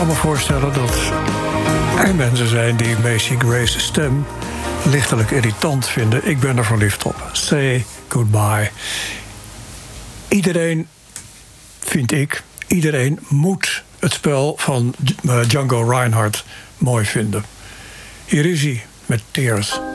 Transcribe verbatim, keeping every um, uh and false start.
me voorstellen dat er mensen zijn die Macy Gray's stem lichtelijk irritant vinden. Ik ben er verliefd op. Say goodbye. Iedereen, vind ik, iedereen moet het spel van Django Reinhardt mooi vinden. Hier is hij met Tears.